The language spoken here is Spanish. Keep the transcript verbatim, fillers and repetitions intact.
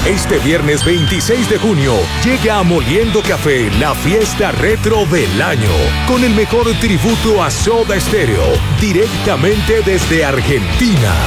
Este viernes veintiséis de junio llega a Moliendo Café la fiesta retro del año, con el mejor tributo a Soda Stereo, directamente desde Argentina.